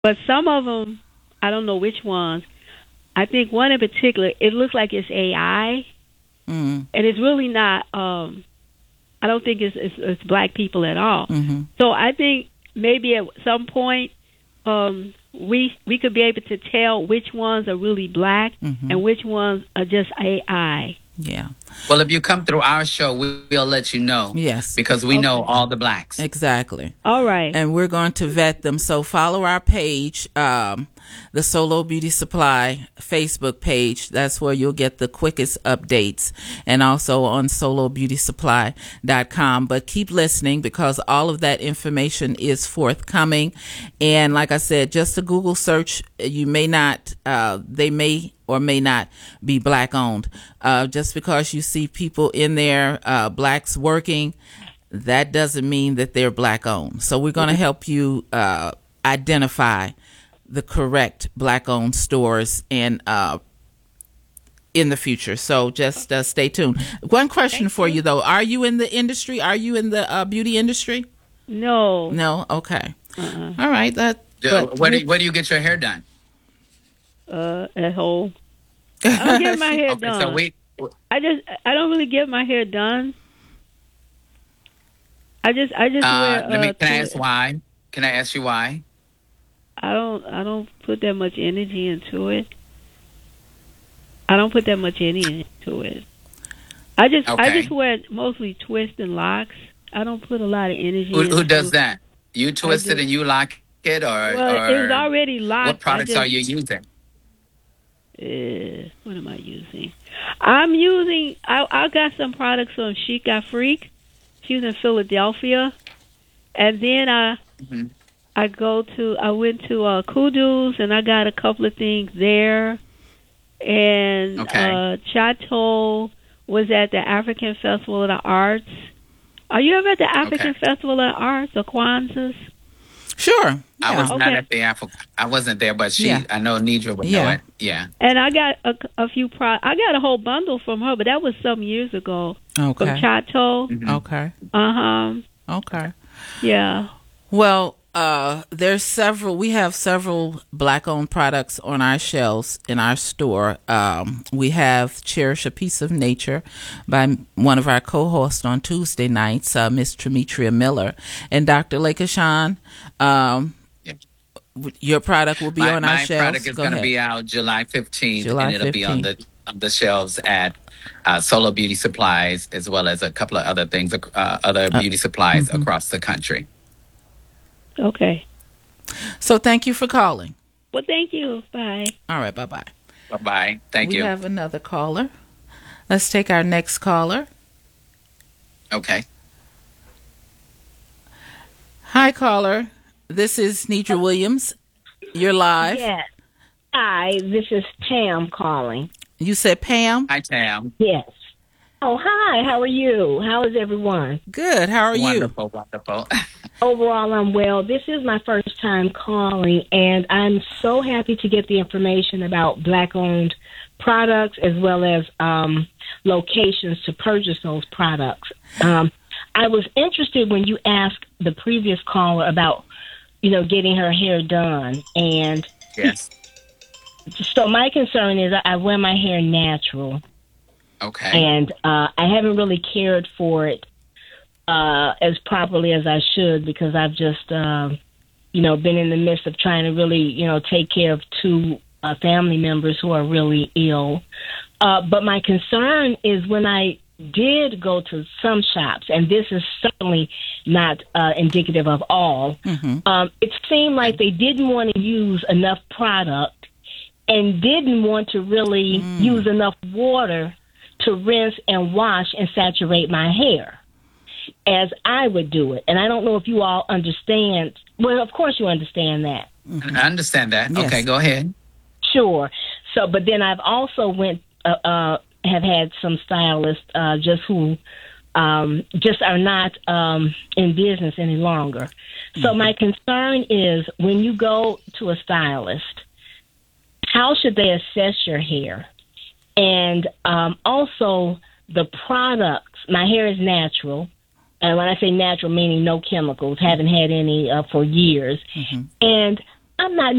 But some of them, I don't know which ones. I think one in particular, it looks like it's AI, and it's really not. I don't think it's black people at all. So I think maybe at some point we could be able to tell which ones are really black and which ones are just AI. Yeah. Well, if you come through our show, we'll let you know. Yes. Because we know all the blacks. Exactly. All right. And we're going to vet them. So follow our page, the Solo Beauty Supply Facebook page. That's where you'll get the quickest updates, and also on solobeautysupply.com. But keep listening, because all of that information is forthcoming. And like I said, just a Google search, you may not, they may or may not be black owned. Just because you see people in there, blacks working, that doesn't mean that they're black owned. So we're going to help you identify the correct black owned stores and in the future. So just stay tuned. One question for you though: are you in the industry? Are you in the beauty industry? No. No. Okay. All right. Where do you get your hair done? At home. I don't get my hair done. So I don't really get my hair done. I just wear. Can I ask why? Can I ask you why? I don't put that much energy into it. I don't put that much energy into it. I just wear mostly twist and locks. I don't put a lot of energy. Who does that? You twist it and you lock it, or it's already locked. What products are you using? What am I using? I'm using. I got some products from Chic Afrique. She's in Philadelphia, and then I went to Kudu's, and I got a couple of things there. And Chateau was at the African Festival of the Arts. Are you ever at the African Festival of the Arts or Kwanzaa's? Sure. Yeah. I was not at the I wasn't there, but I know Nidra would know it. Yeah. And I got a few products. I got a whole bundle from her, but that was some years ago. Okay. From Chateau. Okay. Okay. Yeah. Well, we have several black-owned products on our shelves in our store. We have Cherish a Piece of Nature by one of our co-hosts on Tuesday nights, Miss Tremetria Miller. And Dr. Lakashawn, your product will be on our shelves. My product is going to be out July 15th, and it'll be on the shelves at Solo Beauty Supplies, as well as a couple of other things, other beauty supplies across the country. Okay. So thank you for calling. Well, thank you. Bye. All right. Bye-bye. Bye-bye. Thank you. We have another caller. Let's take our next caller. Okay. Hi, caller. This is Nidra Williams. You're live. Yes. Hi, this is Tam calling. You said Pam? Hi, Tam. Yes. Oh, hi. How are you? How is everyone? Good. How are you? Wonderful. Overall, I'm well. This is my first time calling, and I'm so happy to get the information about Black-owned products as well as locations to purchase those products. I was interested when you asked the previous caller about, getting her hair done. And yes. So my concern is I wear my hair natural. Okay. And I haven't really cared for it as properly as I should, because I've just, been in the midst of trying to really, take care of two family members who are really ill. But my concern is when I did go to some shops, and this is certainly not indicative of all, it seemed like they didn't want to use enough product and didn't want to really use enough water to rinse and wash and saturate my hair as I would do it. And I don't know if you all understand. Well, of course you understand that. I understand that. Yes. Okay, go ahead. Sure. So, but then I've also have had some stylists just who just are not in business any longer. So my concern is when you go to a stylist, how should they assess your hair? And also the products. My hair is natural. And when I say natural, meaning no chemicals, haven't had any for years. And I'm not